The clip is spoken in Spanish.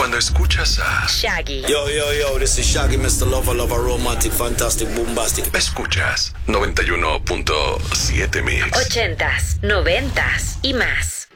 cuando escuchas a Shaggy. Yo, this is Shaggy, Mr. Lover, romantic, fantastic, bombastic. escuchas 91.7 Mix. 80s, 90s y más.